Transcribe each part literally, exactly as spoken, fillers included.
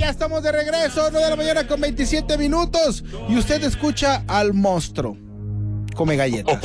ya estamos de regreso, nueve de la mañana con veintisiete minutos. Y usted escucha al monstruo. Come galletas.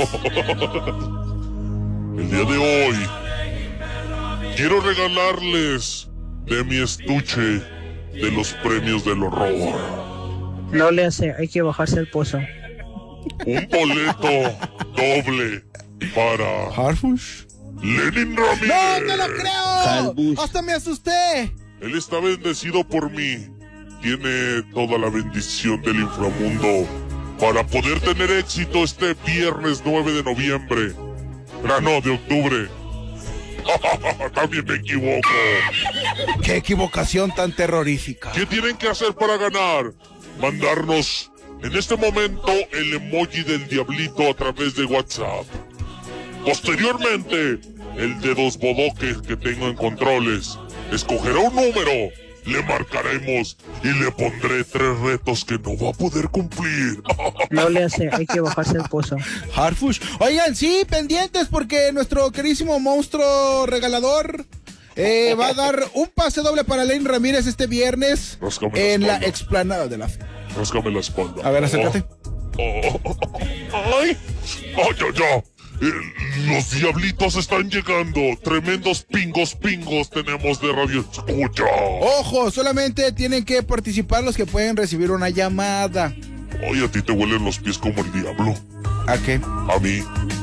El día de hoy quiero regalarles de mi estuche de los premios del horror. No le hace, hay que bajarse al pozo. Un boleto doble para Harfush. Lenin Ramírez. ¡No te lo creo! Calbush. ¡Hasta me asusté! Él está bendecido por mí. Tiene toda la bendición del inframundo para poder tener éxito este viernes nueve de noviembre. Ah, no, de octubre. También me equivoco. ¡Qué equivocación tan terrorífica! ¿Qué tienen que hacer para ganar? Mandarnos en este momento el emoji del diablito a través de WhatsApp. Posteriormente, el de dos bodoques que tengo en controles escogerá un número, le marcaremos y le pondré tres retos que no va a poder cumplir. No le hace, hay que bajarse al pozo. Harfush. Oigan, sí, pendientes porque nuestro queridísimo monstruo regalador eh, va a dar un pase doble para Lenin Ramírez este viernes Ráscame en la la explanada de la fe. Ráscame la espalda. A ver, acércate. Oh, oh, oh, ¡Ay! ¡Ay, ya, ya! Eh, los diablitos están llegando. Tremendos pingos, pingos tenemos de radio escucha. Ojo, solamente tienen que participar los que pueden recibir una llamada. Ay, a ti te huelen los pies como el diablo. ¿A qué? A mí.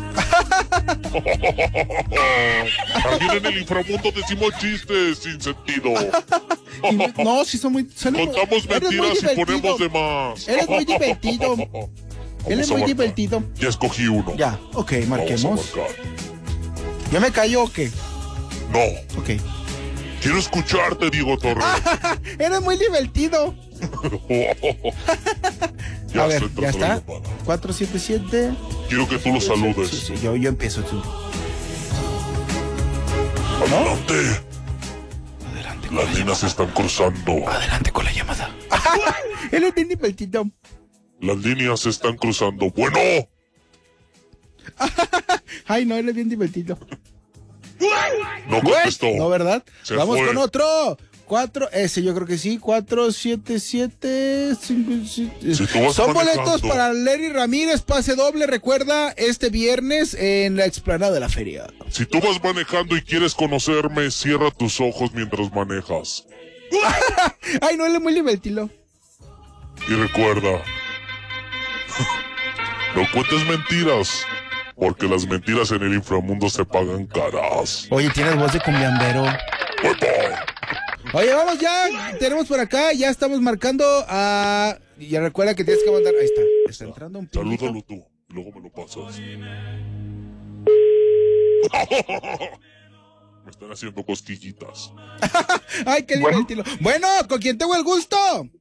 También en el inframundo decimos chistes sin sentido. Y, no, sí son muy... Son Contamos eres muy mentiras y divertido. ponemos de más. Él es muy divertido. Él es Vamos a muy marcar. divertido. Ya escogí uno. Ya, ok, Vamos a marquemos. marcar. ¿Ya me cayó o qué? No, Ok. quiero escucharte, Diego Torres. Eres muy divertido. Ya A ver, estoy ya tratando está. la llamada. cuatro siete siete. Quiero que tú lo saludes. Sí, sí, yo, yo empiezo tú. Adelante. Adelante con Las la líneas llamada. se están cruzando. Adelante con la llamada. Él es bien divertido. Las líneas se están cruzando. Bueno. Ay, no, él es bien divertido. No contestó. No, ¿verdad? Se Vamos fue. con otro. Cuatro, ese yo creo que sí. Cuatro, siete, siete, cinco, siete. Si tú vas Son manejando. boletos para Lenin Ramírez, pase doble, recuerda, este viernes en la explanada de la feria. Si tú vas manejando y quieres conocerme, cierra tus ojos mientras manejas. Ay, no, él es muy divertido. Y recuerda, no cuentes mentiras, porque las mentiras en el inframundo se pagan caras. Oye, tienes voz de cumbiambero. ¡Uepa! Oye, vamos ya, tenemos por acá, ya estamos marcando a... Ya recuerda que tienes que mandar... Ahí está, está entrando un pinito. Salúdalo tú, y luego me lo pasas. Me están haciendo cosquillitas. Ay, qué Bueno. divertido. Bueno, ¿con quién tengo el gusto?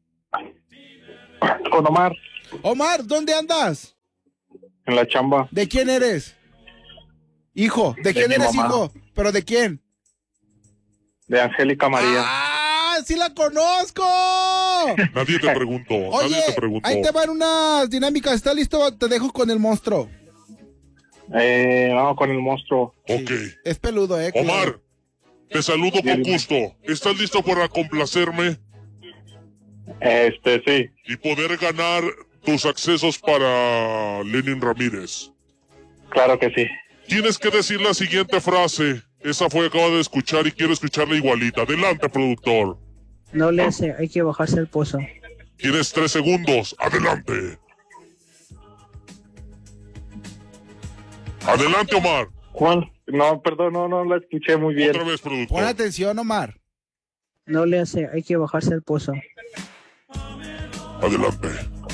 Con Omar, Omar, ¿dónde andas? en la chamba. ¿De quién eres? Hijo, ¿de quién mi eres, mamá. hijo? ¿Pero de quién? De Angélica María. ¡Ah, sí la conozco! Nadie te preguntó, Oye, nadie te preguntó. ahí te van unas dinámicas. ¿Está listo? Te dejo con el monstruo. Eh, vamos con el monstruo. Ok. Es peludo, ¿eh? Omar, te saludo con gusto. ¿Estás listo para complacerme Este, sí. y poder ganar tus accesos para Lenin Ramírez? Claro que sí. Tienes que decir la siguiente frase. Esa fue acabo de escuchar y quiero escucharla igualita. Adelante, productor. No le hace, hay que bajarse al pozo. Tienes tres segundos. Adelante. Adelante, Omar. ¿Cuál? No, perdón, no, no la escuché muy bien. Otra vez, Pon productor. atención, Omar. No le hace, hay que bajarse al pozo. Adelante.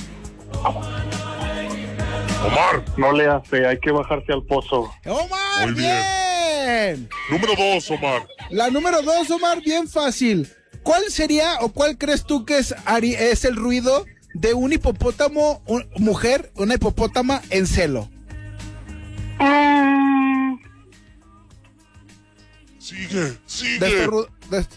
Omar. No le hace, hay que bajarse al pozo. ¡Omar, Muy bien. bien! Número dos, Omar. La número dos, Omar, bien fácil. ¿Cuál sería o cuál crees tú que es, Ari- es el ruido de un hipopótamo, un- mujer, una hipopótama en celo? Sigue, De sigue. este ru- de este-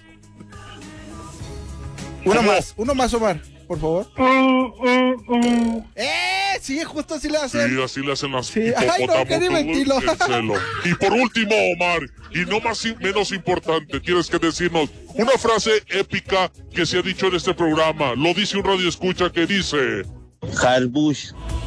Uno ¿Cómo? más, uno más, Omar, por favor. ¡Eso! Sí, justo así le hacen. Sí, así le hacen las Sí. Ay, no, qué divertido. el celo. Y por último, Omar, y no más y menos importante, tienes que decirnos una frase épica que se ha dicho en este programa. Lo dice un radio escucha que dice... Hal Bush.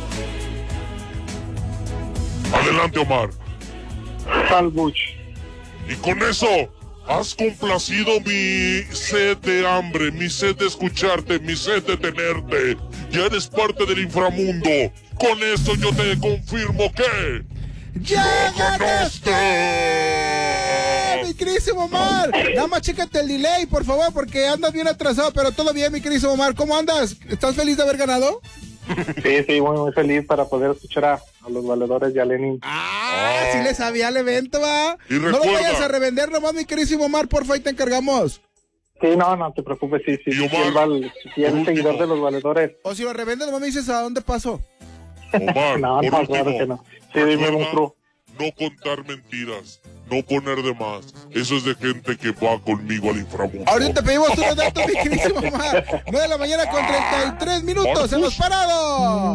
Adelante, Omar. Hal Bush. Y con eso has complacido mi sed de hambre, mi sed de escucharte, mi sed de tenerte. Ya eres parte del inframundo. Con esto yo te confirmo que... ¡Ya ganaste! Mi queridísimo Omar. Nada más chécate el delay, por favor, porque andas bien atrasado, pero todo bien, mi queridísimo Omar. ¿Cómo andas? ¿Estás feliz de haber ganado? Sí, sí, muy, muy feliz para poder escuchar a, a los valedores de Lenin. Ah, sí le sabía al evento, va. Y No lo recuerda- vayas a revender nomás, mi queridísimo Omar, porfa, ahí te encargamos. Sí, no, no te preocupes, sí, sí. Y Si Omar, él, va al- si él por es seguidor último. de los valedores. O si lo revendes, nomás me dices a dónde pasó. Omar, No, por no, último, claro que no. Sí, dime, recuerda monstruo. no contar mentiras, no poner de más. Eso es de gente que va conmigo al inframundo. Ahorita te pedimos unos datos, mi queridísimo Omar. nueve de la mañana con treinta y tres minutos. ¡Hemos parado!